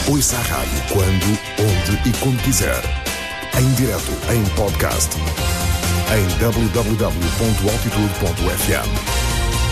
Ouça a rádio quando, onde e como quiser. Em direto, em podcast. Em www.altitude.fm.